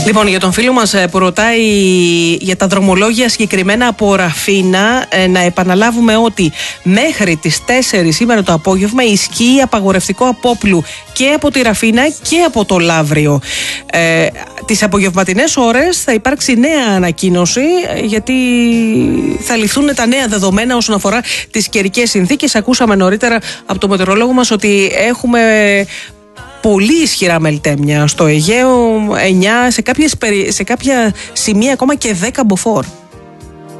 Λοιπόν, για τον φίλο μας που ρωτάει για τα δρομολόγια συγκεκριμένα από Ραφίνα, να επαναλάβουμε ότι μέχρι τις 4 σήμερα το απόγευμα ισχύει απαγορευτικό απόπλου και από τη Ραφίνα και από το Λαύριο. Τις απογευματινές ώρες θα υπάρξει νέα ανακοίνωση, γιατί θα ληφθούν τα νέα δεδομένα όσον αφορά τις καιρικές συνθήκες. Ακούσαμε νωρίτερα από το μετεωρολόγο μας ότι έχουμε πολύ ισχυρά μελτέμια στο Αιγαίο, 9, σε κάποια σημεία ακόμα και 10 μποφόρ.